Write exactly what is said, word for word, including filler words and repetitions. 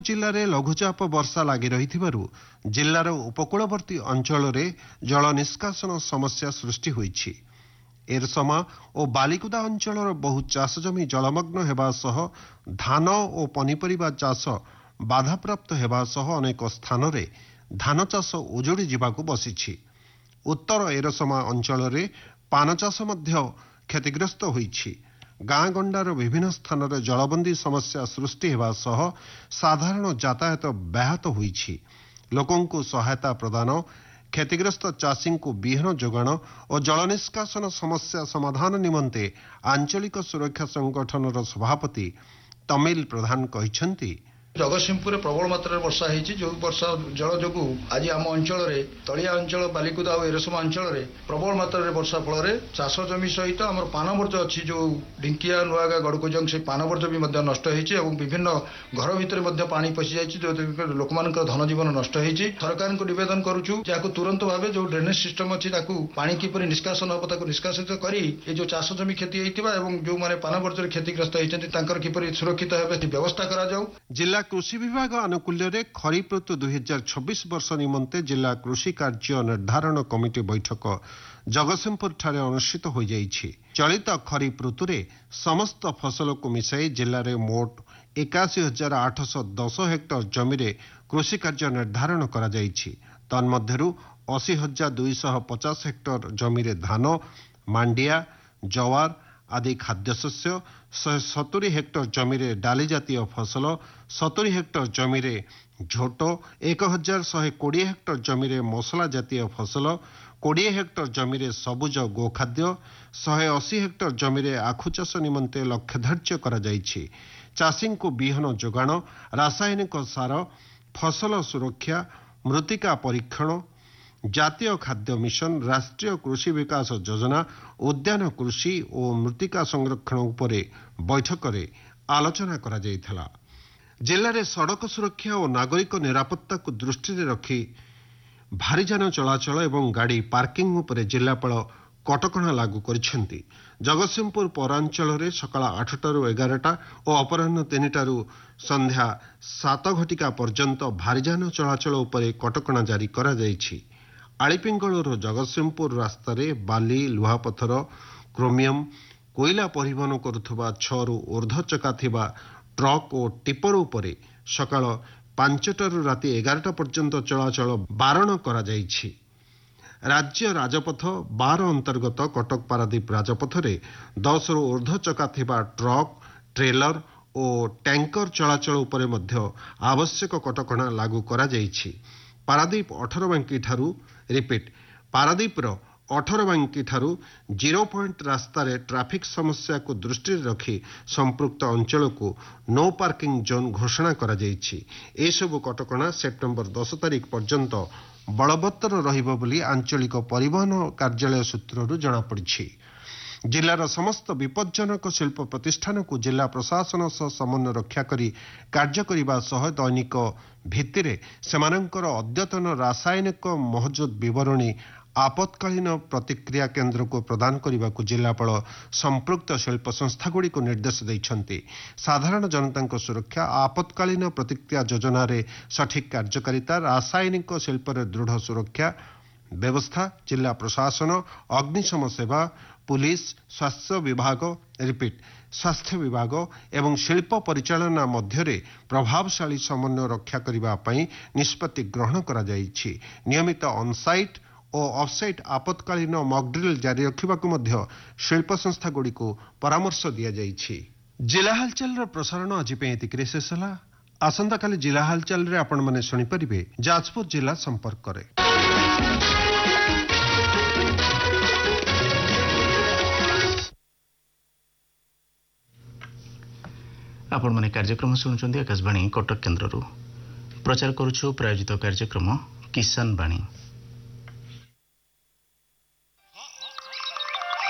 जिल्लाରେ ଲଘୁଚାପ ବର୍ଷା ଲାଗି ରହିଥିବାରୁ ଜିଲ୍ଲାର ଉପକୂଳବର୍ତ୍ତୀ ଅଞ୍ଚଳରେ ଜଳ ନିଷ୍କାସନ ସମସ୍ୟା ସୃଷ୍ଟି ହୋଇଛି। ଏରସମା ଓ ବାଲିକୁଦା ଅଞ୍ଚଳର ବହୁ ଚାଷ ଜମି ଜଳମଗ୍ନ ହେବା ସହ ଧାନ ଓ ପନିପରିବା ଚାଷ ବାଧାପ୍ରାପ୍ତ ହେବା ସହ ଅନେକ ସ୍ଥାନରେ ଧାନ ଚାଷ ଉଜୁଡ଼ି ଯିବାକୁ ବସିଛି। ଉତ୍ତର ଏରସମା ଅଞ୍ଚଳରେ ପାନ ଚାଷ ମଧ୍ୟ କ୍ଷତିଗ୍ରସ୍ତ ହୋଇଛି। ଗାଁ ଗଣ୍ଡାର ବିଭିନ୍ନ ସ୍ଥାନରେ ଜଳବନ୍ଦୀ ସମସ୍ୟା ସୃଷ୍ଟି ହେବା ସହ ସାଧାରଣ ଯାତାୟାତ ବ୍ୟାହତ ହୋଇଛି। ଲୋକଙ୍କୁ ସହାୟତା ପ୍ରଦାନ, କ୍ଷତିଗ୍ରସ୍ତ ଚାଷୀଙ୍କୁ ବିହନ ଯୋଗାଣ ଓ ଜଳ ନିଷ୍କାସନ ସମସ୍ୟା ସମାଧାନ ନିମନ୍ତେ ଆଞ୍ଚଳିକ ସୁରକ୍ଷା ସଂଗଠନର ସଭାପତି ତମିଲ ପ୍ରଧାନ କହିଛନ୍ତି, ଜଗତସିଂହପୁରରେ ପ୍ରବଳ ମାତ୍ରାରେ ବର୍ଷା ହେଇଛି। ଯେଉଁ ବର୍ଷା ଜଳ ଯୋଗୁଁ ଆଜି ଆମ ଅଞ୍ଚଳରେ ତଳିଆ ଅଞ୍ଚଳ ବାଲିକୁଦା ଓ ଏରସମା ଅଞ୍ଚଳରେ ପ୍ରବଳ ମାତ୍ରାରେ ବର୍ଷା ଫଳରେ ଚାଷ ଜମି ସହିତ ଆମର ପାନବର୍ଜ୍ୟ ଅଛି, ଯେଉଁ ଢିଙ୍କିଆ ନୂଆଗାଁ ଗଡ଼କୁଜଙ୍ଗ ସେ ପାନବର୍ଜ୍ୟ ବି ମଧ୍ୟ ନଷ୍ଟ ହେଇଛି ଏବଂ ବିଭିନ୍ନ ଘର ଭିତରେ ମଧ୍ୟ ପାଣି ପଶିଯାଇଛି, ଯେଉଁଥିରେ ଲୋକମାନଙ୍କର ଧନ ଜୀବନ ନଷ୍ଟ ହେଇଛି। ସରକାରଙ୍କୁ ନିବେଦନ କରୁଛୁ ଯାହାକୁ ତୁରନ୍ତ ଭାବେ ଯେଉଁ ଡ୍ରେନେଜ ସିଷ୍ଟମ ଅଛି ତାକୁ ପାଣି କିପରି ନିଷ୍କାସନ ହେବ ତାକୁ ନିଷ୍କାସିତ କରି ଏ ଯେଉଁ ଚାଷ ଜମି କ୍ଷତି ହେଇଥିବା ଏବଂ ଯେଉଁମାନେ ପାନବର୍ଜ୍ୟରେ କ୍ଷତିଗ୍ରସ୍ତ ହେଇଛନ୍ତି ତାଙ୍କର କିପରି ସୁରକ୍ଷିତ ହେବେ ବ୍ୟବସ୍ଥା କରାଯାଉ। ଜିଲ୍ଲା କୃଷି ବିଭାଗ ଆନୁକୂଲ୍ୟରେ ଖରିଫ ଋତୁ ଦୁଇ ହଜାର ଛବିଶ ବର୍ଷ ନିମନ୍ତେ ଜିଲ୍ଲା କୃଷି କାର୍ଯ୍ୟ ନିର୍ଦ୍ଧାରଣ କମିଟି ବୈଠକ ଜଗତସିଂହପୁରଠାରେ ଅନୁଷ୍ଠିତ ହୋଇଯାଇଛି। ଚଳିତ ଖରିଫ ଋତୁରେ ସମସ୍ତ ଫସଲକୁ ମିଶାଇ ଜିଲ୍ଲାରେ ମୋଟ ଏକାଅଶୀ ହଜାର ଆଠଶହ ଦଶ ହେକ୍ଟର ଜମିରେ କୃଷି କାର୍ଯ୍ୟ ନିର୍ଦ୍ଧାରଣ କରାଯାଇଛି। ତନ୍ମଧ୍ୟରୁ ଅଶୀ ହଜାର ଦୁଇଶହ ପଚାଶ ହେକ୍ଟର ଜମିରେ ଧାନ, ମାଣ୍ଡିଆ, ଜୱାର ଆଦି ଖାଦ୍ୟଶସ୍ୟ, ଶହେ ସତୁରି ହେକ୍ଟର ଜମିରେ ଡାଲି ଜାତୀୟ ଫସଲ, ସତୁରି ହେକ୍ଟର ଜମିରେ ଝୋଟ, ଏକ ହଜାର ଶହେ କୋଡ଼ିଏ ହେକ୍ଟର ଜମିରେ ମସଲା ଜାତୀୟ ଫସଲ, କୋଡ଼ିଏ ହେକ୍ଟର ଜମିରେ ସବୁଜ ଗୋଖାଦ୍ୟ, ଶହେ ଅଶୀ ହେକ୍ଟର ଜମିରେ ଆଖୁ ଚାଷ ନିମନ୍ତେ ଲକ୍ଷ୍ୟ ଧାର୍ଯ୍ୟ କରାଯାଇଛି। ଚାଷୀଙ୍କୁ ବିହନ ଯୋଗାଣ, ରାସାୟନିକ ସାର, ଫସଲ ସୁରକ୍ଷା, ମୃତ୍ତିକା ପରୀକ୍ଷଣ, ଜାତୀୟ ଖାଦ୍ୟ ମିଶନ, ରାଷ୍ଟ୍ରୀୟ କୃଷି ବିକାଶ ଯୋଜନା, ଉଦ୍ୟାନ କୃଷି ଓ ମୃତ୍ତିକା ସଂରକ୍ଷଣ ଉପରେ ବୈଠକରେ ଆଲୋଚନା କରାଯାଇଥିଲା। ଜିଲ୍ଲାରେ ସଡ଼କ ସୁରକ୍ଷା ଓ ନାଗରିକ ନିରାପତ୍ତାକୁ ଦୃଷ୍ଟିରେ ରଖି ଭାରିଯାନ ଚଳାଚଳ ଏବଂ ଗାଡ଼ି ପାର୍କିଂ ଉପରେ ଜିଲ୍ଲାପାଳ କଟକଣା ଲାଗୁ କରିଛନ୍ତି। ଜଗତସିଂହପୁର ପୌରାଞ୍ଚଳରେ ସକାଳ ଆଠଟାରୁ ଏଗାରଟା ଓ ଅପରାହ୍ନ ତିନିଟାରୁ ସନ୍ଧ୍ୟା ସାତ ଘଟିକା ପର୍ଯ୍ୟନ୍ତ ଭାରିଯାନ ଚଳାଚଳ ଉପରେ କଟକଣା ଜାରି କରାଯାଇଛି। ଆଳିପିଙ୍ଗଳରୁ ଜଗତସିଂହପୁର ରାସ୍ତାରେ ବାଲି, ଲୁହାପଥର, କ୍ରୋମିୟମ, କୋଇଲା ପରିବହନ କରୁଥିବା ଛଅରୁ ଊର୍ଦ୍ଧ୍ୱ ଚକା ଥିବା ଟ୍ରକ୍ ଓ ଟିପର ଉପରେ ସକାଳ ପାଞ୍ଚଟାରୁ ରାତି ଏଗାରଟା ପର୍ଯ୍ୟନ୍ତ ଚଳାଚଳ ବାରଣ କରାଯାଇଛି। ରାଜ୍ୟ ରାଜପଥ ବାର ଅନ୍ତର୍ଗତ କଟକ ପାରାଦୀପ ରାଜପଥରେ ଦଶରୁ ଊର୍ଦ୍ଧ୍ୱ ଚକା ଥିବା ଟ୍ରକ୍, ଟ୍ରେଲର ଓ ଟ୍ୟାଙ୍କର ଚଳାଚଳ ଉପରେ ମଧ୍ୟ ଆବଶ୍ୟକ କଟକଣା ଲାଗୁ କରାଯାଇଛି। ପାରାଦୀପ ଅଠର ବାଙ୍କିଠାରୁ ରିପିଟ୍ ପାରାଦୀପର ଅଠର ବାଙ୍କିଠାରୁ ଜିରୋ ପଏଣ୍ଟ ରାସ୍ତାରେ ଟ୍ରାଫିକ୍ ସମସ୍ୟାକୁ ଦୃଷ୍ଟିରେ ରଖି ସମ୍ପୃକ୍ତ ଅଞ୍ଚଳକୁ ନୋ ପାର୍କିଂ ଜୋନ୍ ଘୋଷଣା କରାଯାଇଛି। ଏସବୁ କଟକଣା ସେପ୍ଟେମ୍ବର ଦଶ ତାରିଖ ପର୍ଯ୍ୟନ୍ତ ବଳବତ୍ତର ରହିବ ବୋଲି ଆଞ୍ଚଳିକ ପରିବହନ କାର୍ଯ୍ୟାଳୟ ସୂତ୍ରରୁ ଜଣାପଡ଼ିଛି। ଜିଲ୍ଲାର ସମସ୍ତ ବିପଜ୍ଜନକ ଶିଳ୍ପ ପ୍ରତିଷ୍ଠାନକୁ ଜିଲ୍ଲା ପ୍ରଶାସନ ସହ ସମନ୍ୱୟ ରକ୍ଷା କରି କାର୍ଯ୍ୟ କରିବା ସହ ଦୈନିକ ଭିତ୍ତିରେ ସେମାନଙ୍କର ଅଦ୍ୟତନ ରାସାୟନିକ ମହଜୁଦ ବିବରଣୀ ଆପତ୍କାଳୀନ ପ୍ରତିକ୍ରିୟା କେନ୍ଦ୍ରକୁ ପ୍ରଦାନ କରିବାକୁ ଜିଲ୍ଲାପାଳ ସମ୍ପୃକ୍ତ ଶିଳ୍ପ ସଂସ୍ଥାଗୁଡ଼ିକୁ ନିର୍ଦ୍ଦେଶ ଦେଇଛନ୍ତି। ସାଧାରଣ ଜନତାଙ୍କ ସୁରକ୍ଷା, ଆପତ୍କାଳୀନ ପ୍ରତିକ୍ରିୟା ଯୋଜନାରେ ସଠିକ୍ କାର୍ଯ୍ୟକାରିତା, ରାସାୟନିକ ଶିଳ୍ପରେ ଦୃଢ଼ ସୁରକ୍ଷା ବ୍ୟବସ୍ଥା, ଜିଲ୍ଲା ପ୍ରଶାସନ, ଅଗ୍ନିଶମ ସେବା, ପୁଲିସ, ସ୍ୱାସ୍ଥ୍ୟ ବିଭାଗ ରିପିଟ୍ ସ୍ୱାସ୍ଥ୍ୟ ବିଭାଗ ଏବଂ ଶିଳ୍ପ ପରିଚାଳନା ମଧ୍ୟରେ ପ୍ରଭାବଶାଳୀ ସମନ୍ୱୟ ରକ୍ଷା କରିବା ପାଇଁ ନିଷ୍ପତ୍ତି ଗ୍ରହଣ କରାଯାଇଛି। ନିୟମିତ ଅନସାଇଟ୍ ଓ ଅଫସାଇଟ୍ ଆପତ୍କାଳୀନ ମକ୍ଡ୍ରିଲ୍ ଜାରି ରଖିବାକୁ ମଧ୍ୟ ଶିଳ୍ପ ସଂସ୍ଥାଗୁଡ଼ିକୁ ପରାମର୍ଶ ଦିଆଯାଇଛି। ଜିଲ୍ଲା ହାଲଚାଲର ପ୍ରସାରଣ ଆଜି ପାଇଁ ଏତିକିରେ ଶେଷ ହେଲା। ଆସନ୍ତାକାଲି ଜିଲ୍ଲା ହାଲଚାଲରେ ଆପଣମାନେ ଶୁଣିପାରିବେ ଯାଜପୁର ଜିଲ୍ଲା ସମ୍ପର୍କରେ। ଆପଣମାନେ କାର୍ଯ୍ୟକ୍ରମ ଶୁଣୁଛନ୍ତି ଆକାଶବାଣୀ କଟକ କେନ୍ଦ୍ରରୁ। ପ୍ରଚାର କରୁଛୁ ପ୍ରାୟୋଜିତ କାର୍ଯ୍ୟକ୍ରମ କିଷାନ ବାଣୀ।